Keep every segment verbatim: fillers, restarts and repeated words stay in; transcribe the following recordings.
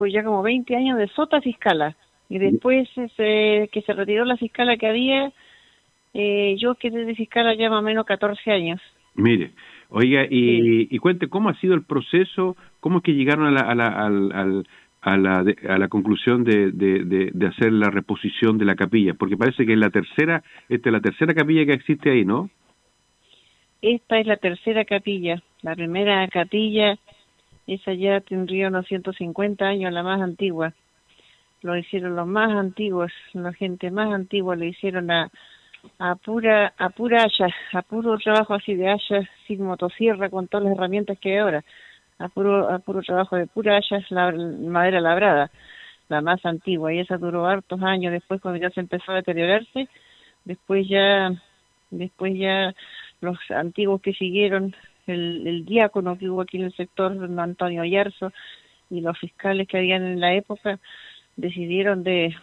pues ya como veinte años de sota fiscala. Y después ese, que se retiró la fiscala que había, eh, yo quedé de fiscala ya más o menos catorce años. Mire, oiga, y, Sí. y cuente cómo ha sido el proceso, cómo es que llegaron a la, a la, al, al, a la, de, a la conclusión de, de, de, de hacer la reposición de la capilla, porque parece que es la tercera, esta es la tercera capilla que existe ahí, ¿no? Esta es la tercera capilla. La primera capilla, esa ya tendría unos ciento cincuenta años, la más antigua. Lo hicieron los más antiguos, la gente más antigua, lo hicieron a, a pura a pura haya, a puro trabajo así de haya, sin motosierra, con todas las herramientas que hay ahora, a puro a puro trabajo de pura haya, la, madera labrada, la más antigua, y esa duró hartos años. Después, cuando ya se empezó a deteriorarse, después ya después ya los antiguos que siguieron, el, el diácono que hubo aquí en el sector, don Antonio Yarzo, y los fiscales que habían en la época, decidieron de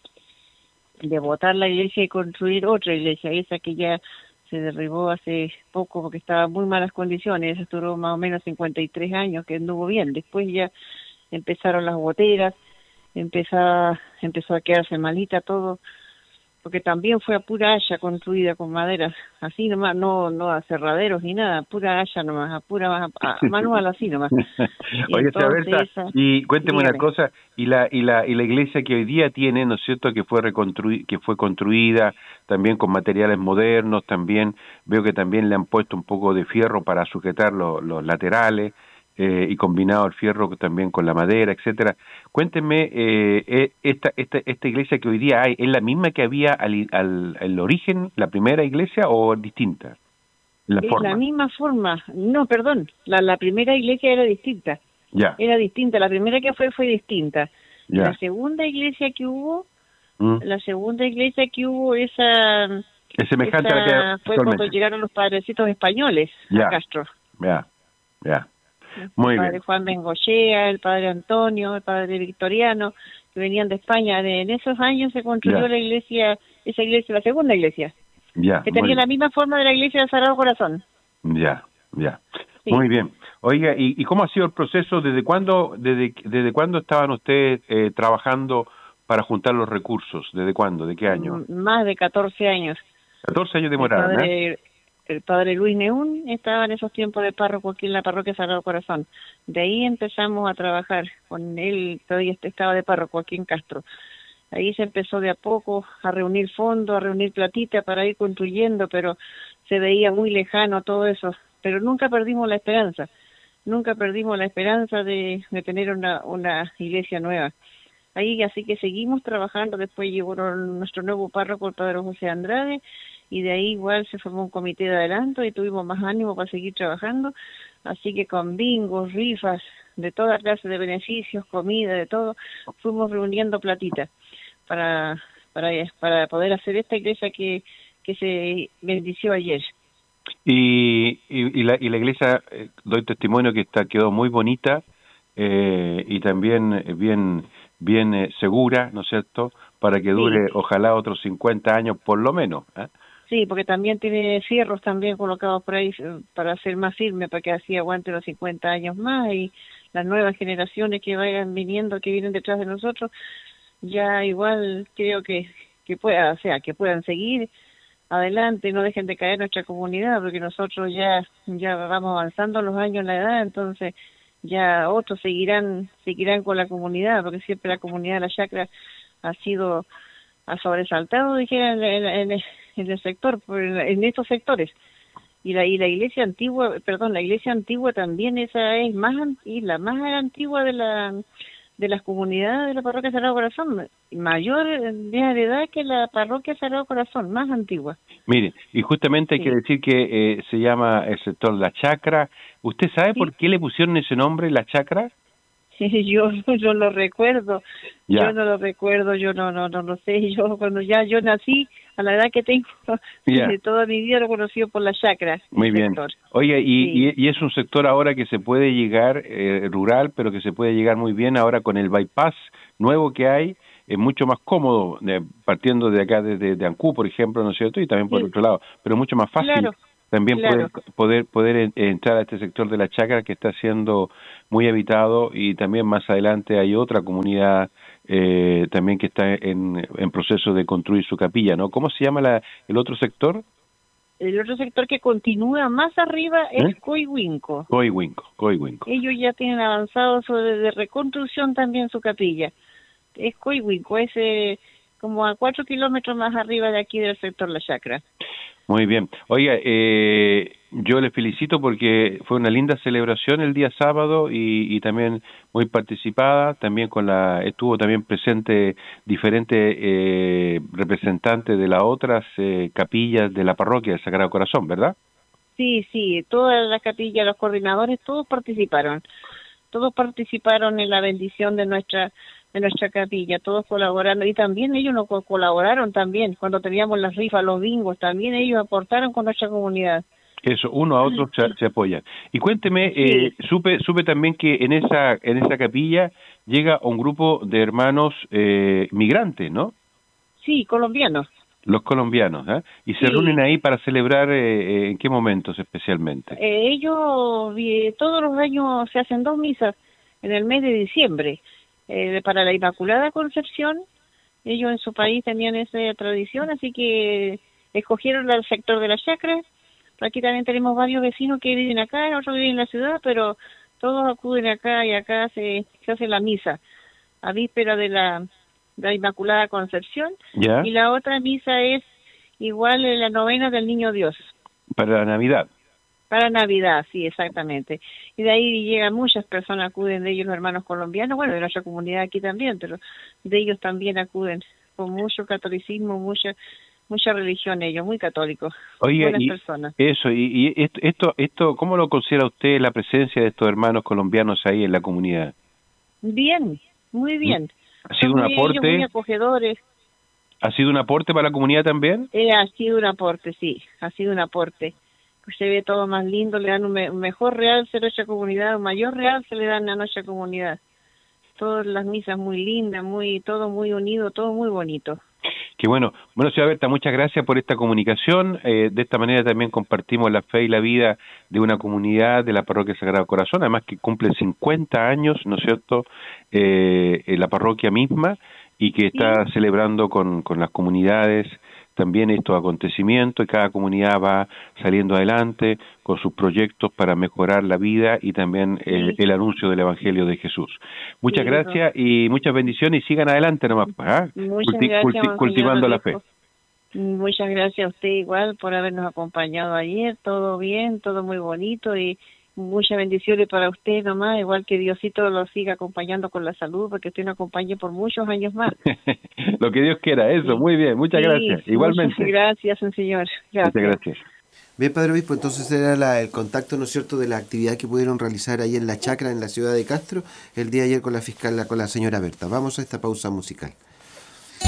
de botar la iglesia y construir otra iglesia, esa que ya se derribó hace poco porque estaba en muy malas condiciones. Esa duró más o menos cincuenta y tres años, que anduvo bien. Después ya empezaron las goteras, empezó, empezó a quedarse malita todo, porque también fue a pura haya construida con madera, así nomás, no no a cerraderos ni nada, pura haya nomás, a pura a, a manual así nomás. Y Oye, entonces Berta, esa, y cuénteme una dígame. cosa, y la y la y la iglesia que hoy día tiene, ¿no es cierto?, que fue reconstruida, que fue construida también con materiales modernos, también veo que también le han puesto un poco de fierro para sujetar los, los laterales, eh, y combinado el fierro también con la madera, etcétera. Cuénteme, eh, esta esta esta iglesia que hoy día hay, ¿es la misma que había al al el origen, la primera iglesia, o es distinta en la Es la forma? misma forma, no, perdón, la, la primera iglesia era distinta, Ya, era distinta, la primera que fue fue distinta. La ya. segunda iglesia que hubo, ¿Mm? la segunda iglesia que hubo, esa, Es semejante a la que esa fue cuando actualmente. llegaron los padrecitos españoles a Ya, Castro. ya, ya. El Muy padre bien. Juan Bengochea, el padre Antonio, el padre Victoriano, que venían de España. De, en esos años se construyó Ya, la iglesia, esa iglesia, la segunda iglesia, ya, que muy tenía la bien. misma forma de la iglesia del Sagrado Corazón. Ya, ya. Sí. Muy bien. Oiga, ¿y, y cómo ha sido el proceso? ¿Desde cuándo, desde, desde cuándo estaban ustedes eh, trabajando para juntar los recursos? ¿Desde cuándo? ¿De qué año? M- más de catorce años. catorce años El demoraron, ¿eh? padre el padre Luis Neún estaba en esos tiempos de párroco aquí en la parroquia Sagrado Corazón. De ahí empezamos a trabajar con él, todavía estaba de párroco aquí en Castro. Ahí se empezó de a poco a reunir fondos, a reunir platita para ir construyendo, pero se veía muy lejano todo eso. Pero nunca perdimos la esperanza, nunca perdimos la esperanza de, de tener una, una iglesia nueva. Ahí así que seguimos trabajando. Después llegó nuestro nuevo párroco, el padre José Andrade, y de ahí igual se formó un comité de adelanto y tuvimos más ánimo para seguir trabajando. Así que con bingos, rifas, de toda clase de beneficios, comida, de todo, fuimos reuniendo platita para para para poder hacer esta iglesia que que se bendició ayer. Y, y, y, la, y la iglesia, eh, doy testimonio que está quedó muy bonita, eh, y también eh, bien bien eh, segura, ¿no es cierto?, para que Sí, dure ojalá otros cincuenta años por lo menos, ¿eh? sí, porque también tiene fierros también colocados por ahí eh, para hacer más firme, para que así aguante los cincuenta años más, y las nuevas generaciones que vayan viniendo, que vienen detrás de nosotros, ya igual creo que que pueda, o sea, que puedan seguir adelante, no dejen de caer nuestra comunidad, porque nosotros ya ya vamos avanzando los años en la edad, entonces ya otros seguirán seguirán con la comunidad, porque siempre la comunidad de la chacra ha sido ha sobresaltado, dijera, en, en, en, en el sector, en estos sectores. Y la y la iglesia antigua, perdón, la iglesia antigua también, esa es más y la más antigua de la de las comunidades de la parroquia Sagrado Corazón, mayor de edad que la parroquia Sagrado Corazón, más antigua. Mire, y justamente hay que Sí, decir que eh, se llama el sector La Chacra. ¿Usted sabe sí, por qué le pusieron ese nombre, La Chacra? sí, yo no lo recuerdo, yo Ya, no lo recuerdo, yo no no no lo sé, yo cuando ya yo nací, a la edad que tengo, ya, toda mi vida lo conocí por la chacra, el muy bien. sector. Oye, y, Sí, y, y es un sector ahora que se puede llegar, eh, rural, pero que se puede llegar muy bien ahora con el bypass nuevo que hay, es mucho más cómodo, eh, partiendo de acá desde de Ancú, por ejemplo, ¿no es cierto? Y también por sí, otro lado, pero mucho más fácil. claro. también Claro. poder, poder, poder en- entrar a este sector de la chacra que está siendo muy habitado, y también más adelante hay otra comunidad eh, también que está en, en proceso de construir su capilla, ¿no? ¿Cómo se llama la, el otro sector? El otro sector que continúa más arriba es ¿Eh? Coihuinco. Coihuinco, Coihuinco. Ellos ya tienen avanzado sobre de reconstrucción también su capilla. Es Coihuinco, es eh, como a cuatro kilómetros más arriba de aquí del sector La Chacra. Muy bien. Oiga, eh, yo le felicito porque fue una linda celebración el día sábado y, y también muy participada, también con la estuvo también presente diferentes eh, representantes de las otras eh, capillas de la parroquia del Sagrado Corazón, ¿verdad? Sí, sí, toda la capilla, los coordinadores, todos participaron. Todos participaron en la bendición de nuestra de nuestra capilla, todos colaborando, y también ellos nos co- colaboraron también, cuando teníamos las rifas, los bingos, también ellos aportaron con nuestra comunidad. Eso, uno a otro se, se apoyan. Y cuénteme, eh, Sí, supe supe también que en esa en esa capilla llega un grupo de hermanos eh, migrantes, ¿no? sí, colombianos. Los colombianos, ¿eh? Y se reúnen Sí, ahí para celebrar, eh, eh, ¿en qué momentos especialmente? eh, ellos eh, todos los años se hacen dos misas en el mes de diciembre eh, para la Inmaculada Concepción. Ellos en su país tenían esa tradición, así que escogieron el sector de la chacra. Aquí también tenemos varios vecinos que viven acá, otros viven en la ciudad, pero todos acuden acá y acá se, se hace la misa a víspera de la, de la Inmaculada Concepción. ¿Ya? Y la otra misa es igual en la novena del Niño Dios. Para la Navidad. Para Navidad, sí, exactamente. Y de ahí llegan muchas personas, acuden de ellos los hermanos colombianos, bueno, de nuestra comunidad aquí también, pero de ellos también acuden con mucho catolicismo, mucha mucha religión ellos, muy católicos, Oiga, buenas y personas. eso, y, y esto, esto, esto, ¿cómo lo considera usted la presencia de estos hermanos colombianos ahí en la comunidad? Bien, muy bien. ¿Ha sido Son un muy, ellos muy aporte? acogedores. ¿Ha sido un aporte para la comunidad también? Eh, ha sido un aporte, sí, ha sido un aporte. Pues se ve todo más lindo, le dan un, me- un mejor realce a nuestra comunidad, un mayor realce le dan a nuestra comunidad. Todas las misas muy lindas, muy todo muy unido, todo muy bonito. Que bueno, bueno, señora Berta, muchas gracias por esta comunicación. Eh, de esta manera también compartimos la fe y la vida de una comunidad de la Parroquia Sagrado Corazón, además que cumple cincuenta años, ¿no es cierto?, eh, en la parroquia misma, y que está Sí, celebrando con, con las comunidades también estos acontecimientos, y cada comunidad va saliendo adelante con sus proyectos para mejorar la vida y también eh, sí, el anuncio del Evangelio de Jesús. Muchas sí, eso. gracias y muchas bendiciones, y sigan adelante nomás, ¿ah? Muchas Culti- gracias, culti- Monseñor cultivando la fe. Rodrigo. Muchas gracias a usted igual por habernos acompañado ayer, todo bien, todo muy bonito y muchas bendiciones para usted nomás, igual que Diosito lo siga acompañando con la salud, porque usted nos acompañe por muchos años más. Lo que Dios quiera, eso, Sí, muy bien, muchas sí, gracias, muchas igualmente. gracias, señor. Muchas Gracias. gracias. Bien, Padre Obispo, entonces era la- el contacto, ¿no es cierto?, de la actividad que pudieron realizar ahí en la chacra, en la ciudad de Castro, el día de ayer con la fiscal, con la señora Berta. Vamos a esta pausa musical.